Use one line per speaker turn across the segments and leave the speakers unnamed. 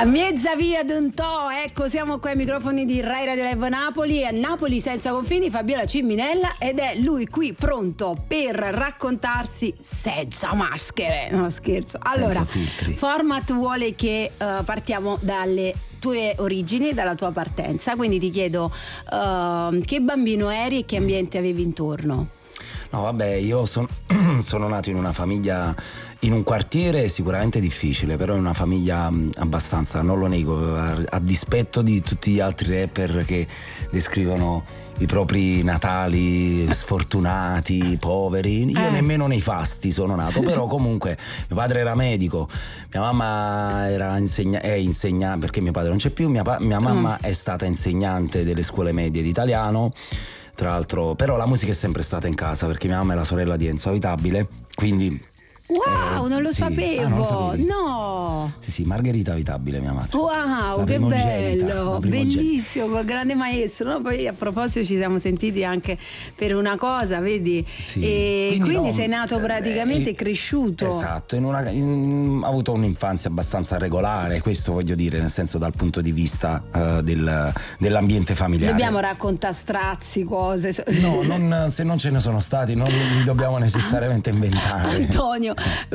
A mezza via d'un to, ecco, siamo qui ai microfoni di Rai Radio Live Napoli, a Napoli senza confini, Fabiola Ciminella, ed è lui qui pronto per raccontarsi senza maschere, no scherzo. Allora, format vuole che partiamo dalle tue origini, dalla tua partenza, quindi ti chiedo che bambino eri e che ambiente avevi intorno?
No, vabbè, io sono nato in una famiglia, in un quartiere sicuramente difficile, però in una famiglia abbastanza, non lo nego, a dispetto di tutti gli altri rapper che descrivono i propri natali sfortunati, poveri. Io nemmeno nei fasti sono nato, però comunque mio padre era medico, mia mamma era insegnante, perché mio padre non c'è più, mia mamma è stata insegnante delle scuole medie di italiano. Tra l'altro, però la musica è sempre stata in casa, perché mia mamma è la sorella di Enzo Avitabile, quindi...
Wow, non lo sapevo.
Non lo sapevi?
No.
Sì, Margherita Avitabile, mia madre.
Wow, che bello, bellissimo, col grande maestro. No, poi a proposito ci siamo sentiti anche per una cosa, vedi?
Sì.
E quindi sei nato praticamente cresciuto.
Esatto, ho avuto un'infanzia abbastanza regolare, questo voglio dire, nel senso dal punto di vista dell'ambiente familiare.
Dobbiamo raccontare strazi, cose.
No, se non ce ne sono stati non li dobbiamo necessariamente inventare.
Antonio,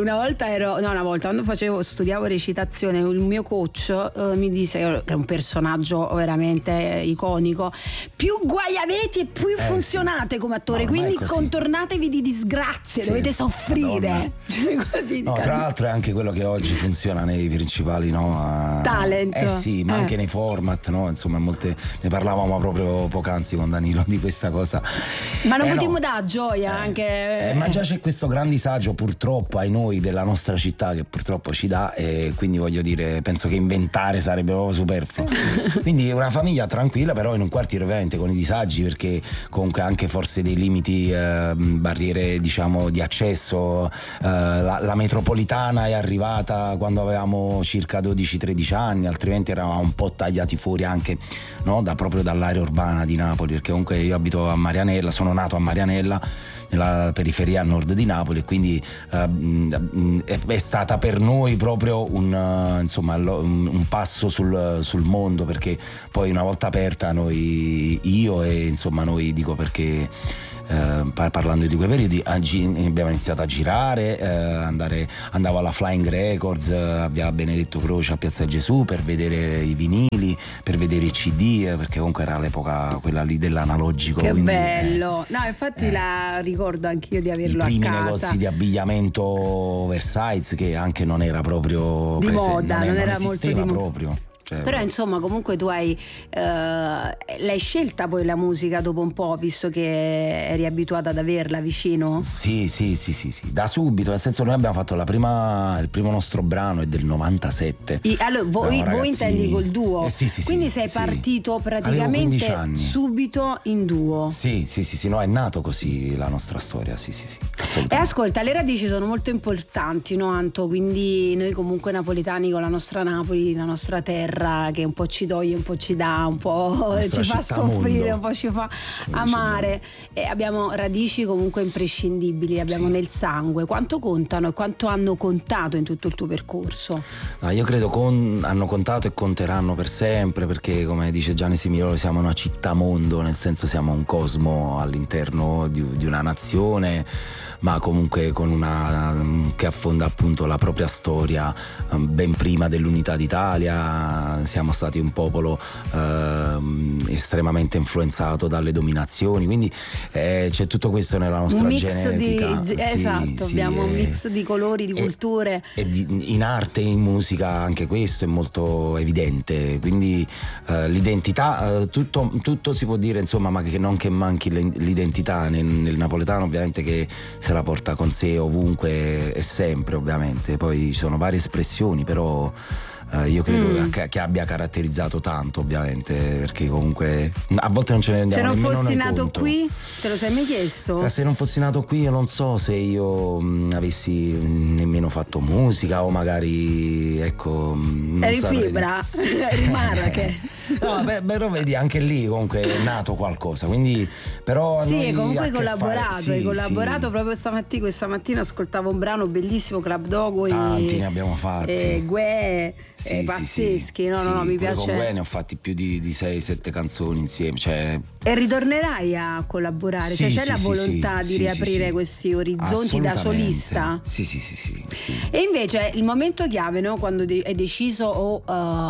quando studiavo recitazione, il mio coach mi disse, che è un personaggio veramente iconico, più guai avete e più funzionate come attore, quindi contornatevi di disgrazie, dovete soffrire.
Tra l'altro è anche quello che oggi funziona nei principali
talent.
Sì, ma anche nei format, no? Insomma, ne parlavamo proprio poc'anzi con Danilo di questa cosa.
Ma non potremmo dare gioia anche.
Ma già c'è questo gran disagio, purtroppo, ai noi della nostra città, che purtroppo ci dà, e quindi voglio dire, penso che inventare sarebbe proprio superfluo. Quindi una famiglia tranquilla, però in un quartiere ovviamente con i disagi, perché comunque anche forse dei limiti, barriere diciamo di accesso. La metropolitana è arrivata quando avevamo circa 12-13 anni, altrimenti eravamo un po' tagliati fuori anche, no, proprio dall'area urbana di Napoli, perché comunque io abito a Marianella, sono nato a Marianella, nella periferia a nord di Napoli, e quindi è stata per noi proprio un passo sul mondo, perché poi una volta aperta noi dico, perché parlando di quei periodi abbiamo iniziato a girare, andavo alla Flying Records a via Benedetto Croce a Piazza Gesù per vedere i vinili, per vedere i CD, perché comunque era l'epoca quella lì dell'analogico.
Che bello. No, infatti la ricordo anch'io di averlo a casa. I primi
negozi di abbigliamento oversize, che anche non era proprio
di moda, non era molto di moda
proprio.
Però insomma comunque tu l'hai scelta poi la musica dopo un po', visto che eri abituata ad averla vicino?
Sì, da subito, nel senso noi abbiamo fatto il primo nostro brano è del 97.
Allora voi intendi col duo?
Sì.
Quindi sei partito praticamente subito in duo?
Sì, no, è nato così la nostra storia, sì.
E ascolta, le radici sono molto importanti, no Anto? Quindi noi comunque napoletani con la nostra Napoli, la nostra terra, che un po' ci toglie, un po' ci dà, un po' ci fa soffrire,
mondo.
Un po' ci fa amare, e abbiamo radici comunque imprescindibili, abbiamo nel sangue. Quanto contano e quanto hanno contato in tutto il tuo percorso?
Io credo hanno contato e conteranno per sempre, perché come dice Gianni Simigliolo siamo una città mondo, nel senso siamo un cosmo all'interno di una nazione, ma comunque che affonda appunto la propria storia ben prima dell'unità d'Italia. Siamo stati un popolo estremamente influenzato dalle dominazioni, quindi c'è tutto questo nella nostra genetica.
Abbiamo un mix di colori, di culture,
e in arte e in musica anche questo è molto evidente, quindi l'identità, tutto si può dire, insomma, ma che manchi l'identità nel napoletano, ovviamente, che se la porta con sé ovunque e sempre, ovviamente. Poi ci sono varie espressioni, però io credo che abbia caratterizzato tanto, ovviamente, perché comunque a volte non ce ne rendiamo nemmeno noi conto.
Se non fossi nato qui, te lo sei mai chiesto?
Se non fossi nato qui io non so se io avessi nemmeno fatto musica, o magari eri
fibra, eri Marrache.
No, però vedi, anche lì comunque è nato qualcosa, quindi però
sì,
noi
comunque hai
hai
collaborato proprio questa mattina ascoltavo un brano bellissimo, Club Dogo,
tanti ne abbiamo fatti,
Gue, pazzeschi, no, mi piace.
Con Gue ne ho fatti più di 6-7 canzoni insieme, cioè.
E ritornerai a collaborare? Cioè c'è la volontà di riaprire questi orizzonti da solista?
Sì.
E invece il momento chiave, no? Quando hai deciso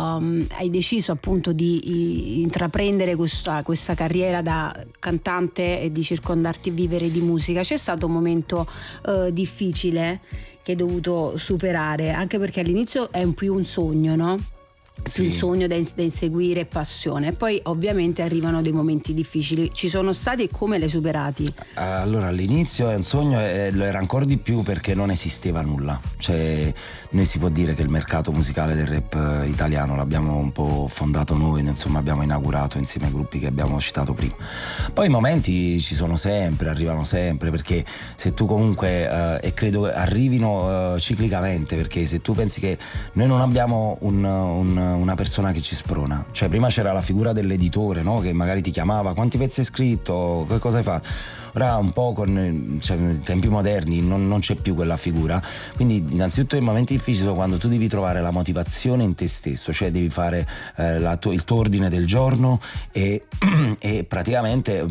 appunto di intraprendere questa carriera da cantante e di circondarti e vivere di musica, c'è stato un momento difficile che hai dovuto superare, anche perché all'inizio è più un sogno, no? Più un sogno da inseguire, passione, e poi ovviamente arrivano dei momenti difficili. Ci sono stati, e come li hai superati?
Allora, all'inizio è un sogno e lo era ancora di più perché non esisteva nulla, cioè noi si può dire che il mercato musicale del rap italiano l'abbiamo un po' fondato noi, insomma abbiamo inaugurato insieme ai gruppi che abbiamo citato prima. Poi i momenti ci sono sempre, arrivano sempre, perché se tu comunque e credo arrivino ciclicamente, perché se tu pensi che noi non abbiamo una persona che ci sprona, cioè prima c'era la figura dell'editore, no? Che magari ti chiamava, quanti pezzi hai scritto, che cosa hai fatto. Ora un po' con i tempi moderni non c'è più quella figura, quindi innanzitutto i momenti difficili sono quando tu devi trovare la motivazione in te stesso, cioè devi fare il tuo ordine del giorno e praticamente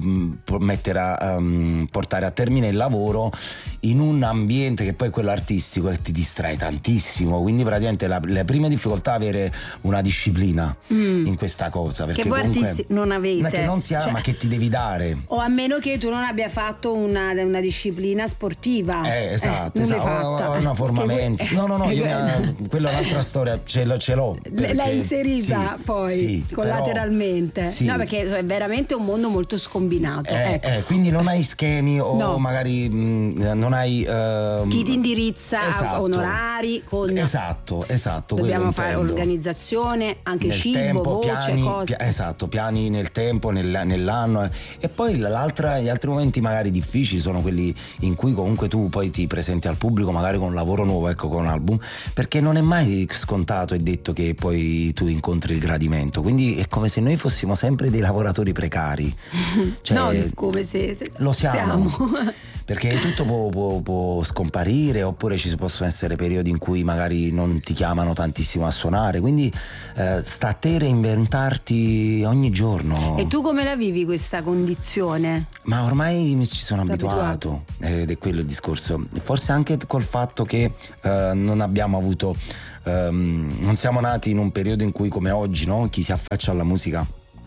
portare a termine il lavoro in un ambiente che poi è quello artistico, che ti distrae tantissimo, quindi praticamente le prime difficoltà avere una disciplina in questa cosa, perché
che voi artisti non avete,
che non si ha, ma che ti devi dare,
o a meno che tu non abbia fatto una disciplina sportiva,
esatto, una forma mentis, no quella è un'altra storia, ce l'ho perché,
l'hai inserita poi collateralmente,
però,
no, perché è veramente un mondo molto scombinato,
quindi non hai schemi o magari non hai
chi ti indirizza,
esatto,
onorari con
esatto
dobbiamo fare organizzazione, anche nel cibo,
tempo,
voce, cose.
Piani nel tempo, nell'anno, e poi gli altri momenti magari difficili sono quelli in cui comunque tu poi ti presenti al pubblico magari con un lavoro nuovo, con un album, perché non è mai scontato e detto che poi tu incontri il gradimento, quindi è come se noi fossimo sempre dei lavoratori precari, cioè,
no, come se
lo siamo. Perché tutto può scomparire, oppure ci possono essere periodi in cui magari non ti chiamano tantissimo a suonare, quindi sta a te reinventarti ogni giorno.
E tu come la vivi questa condizione?
Ma ormai mi ci sono abituato ed è quello il discorso, forse anche col fatto che non abbiamo avuto non siamo nati in un periodo in cui, come oggi, no? Chi si affaccia alla musica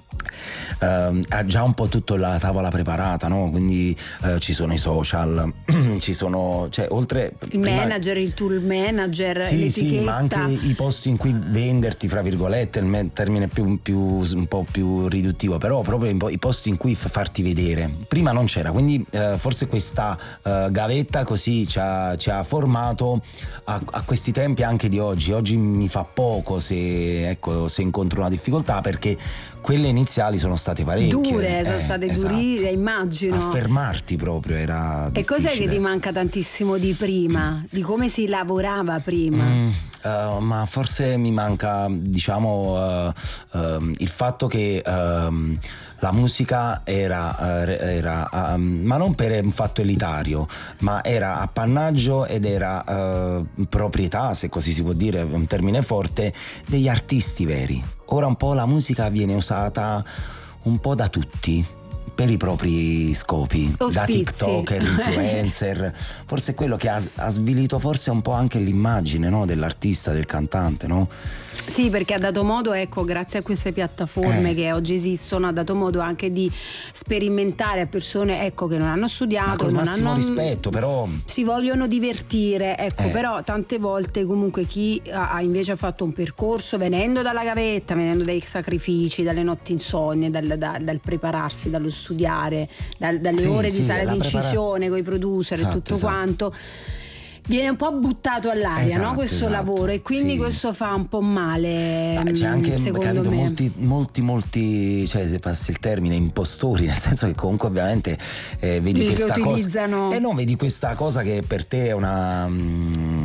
ha già un po' tutta la tavola preparata, no? Quindi ci sono i social, ci sono, cioè, oltre
il manager, il tour manager, l'etichetta.
Sì, ma anche i posti in cui venderti, fra virgolette, il termine più un po' più riduttivo, però proprio i posti in cui farti vedere. Prima non c'era, quindi forse questa gavetta così ci ha formato a questi tempi anche di oggi. Oggi mi fa poco se incontro una difficoltà, perché quelle iniziali sono state parecchie. Dure,
sono state
esatto.
durissime, immagino.
Affermarti proprio era difficile.
E cos'è che ti manca tantissimo di prima? Di come si lavorava prima?
Ma forse mi manca, diciamo, il fatto che la musica era ma non per un fatto elitario, ma era appannaggio ed era proprietà, se così si può dire, un termine forte, degli artisti veri. Ora un po' la musica viene usata un po' da tutti per i propri scopi, da TikToker, influencer. Forse è quello che ha svilito forse un po' anche l'immagine, no? Dell'artista, del cantante, no?
Sì, perché ha dato modo, grazie a queste piattaforme che oggi esistono, ha dato modo anche di sperimentare a persone, che non hanno studiato,
ma col
non
massimo
hanno
rispetto, però
si vogliono divertire, però tante volte comunque chi ha invece fatto un percorso venendo dalla gavetta, venendo dai sacrifici, dalle notti insonne, dal prepararsi, dallo studiare, dalle ore di sala di incisione con i producer e tutto quanto, viene un po' buttato all'aria, no? Questo lavoro, e quindi questo fa un po' male.
C'è anche,
secondo me,
molti, cioè, se passi il termine, impostori, nel senso che comunque ovviamente vedi questa cosa, vedi questa cosa che per te è una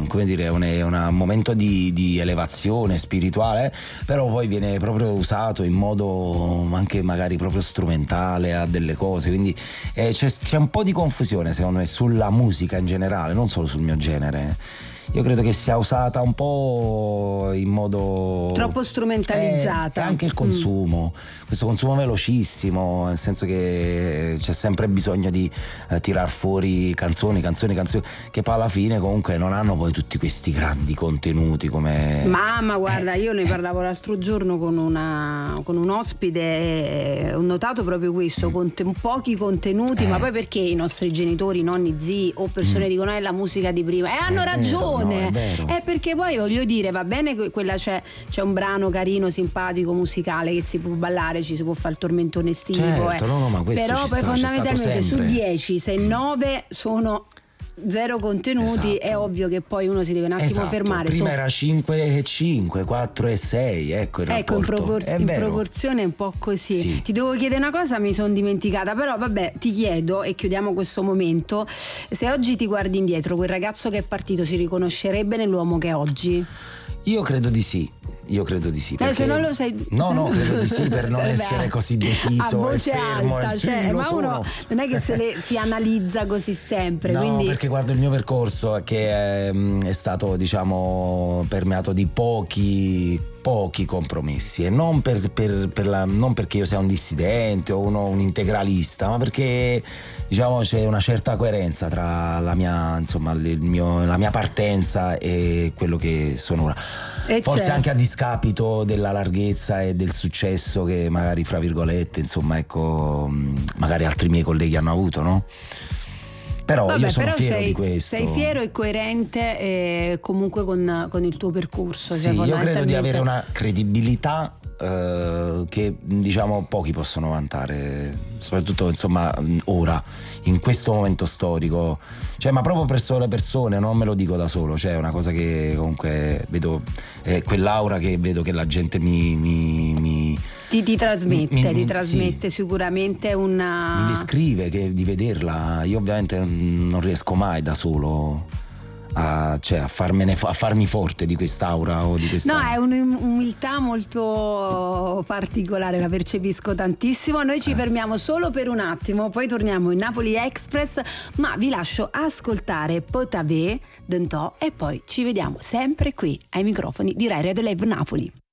come dire, è un momento di elevazione spirituale, però poi viene proprio usato in modo anche magari proprio strumentale a delle cose, quindi c'è un po' di confusione secondo me sulla musica in generale, non solo sul mio genere. Io credo che sia usata un po' in modo
troppo strumentalizzata.
E anche il consumo, questo consumo velocissimo, nel senso che c'è sempre bisogno di tirar fuori canzoni che poi alla fine comunque non hanno poi tutti questi grandi contenuti come...
Mamma, guarda, io ne parlavo l'altro giorno con un ospite e ho notato proprio questo, pochi contenuti, ma poi perché i nostri genitori, nonni, zii o persone dicono è la musica di prima e hanno ragione.
No, è
perché poi voglio dire, va bene, quella c'è un brano carino, simpatico, musicale che si può ballare, ci si può fare il tormentone estivo,
certo, ma questo
però poi fondamentalmente su 10 se 9 sono zero contenuti,
esatto.
È ovvio che poi uno si deve un attimo fermare.
Prima era 5 e 5, 4 e 6, ecco il rapporto.
In proporzione è un po' così.
Sì.
Ti devo chiedere una cosa, mi sono dimenticata, però vabbè, ti chiedo e chiudiamo questo momento, se oggi ti guardi indietro, quel ragazzo che è partito si riconoscerebbe nell'uomo che è oggi?
Io credo di sì. Perché...
se non lo sai...
No, credo di sì, per non essere così deciso
a voce
e fermo.
alta, ma uno non è che si analizza così sempre.
No,
quindi...
perché guardo il mio percorso che è stato, diciamo, permeato di pochi compromessi, e non non perché io sia un dissidente o un integralista, ma perché, diciamo, c'è una certa coerenza tra la mia, insomma, la mia partenza e quello che sono ora. Forse anche a discapito della larghezza e del successo che magari, fra virgolette, insomma, ecco, magari altri miei colleghi hanno avuto, no? Però io sono fiero di questo.
Sei fiero e coerente comunque con il tuo percorso.
Sì, io credo di avere una credibilità che, diciamo, pochi possono vantare, soprattutto, insomma, ora, in questo momento storico, cioè, ma proprio presso le persone, non me lo dico da solo, cioè è una cosa che comunque vedo, quell'aura che vedo che la gente
ti trasmette sicuramente
mi descrive, che di vederla io ovviamente non riesco mai da solo a farmi forte di quest'aura o di questa...
No, è un'umiltà molto particolare, la percepisco tantissimo. Noi ci fermiamo solo per un attimo, poi torniamo in Napoli Express, ma vi lascio ascoltare Potavé Dentò e poi ci vediamo sempre qui ai microfoni di Rai Radio Live Napoli.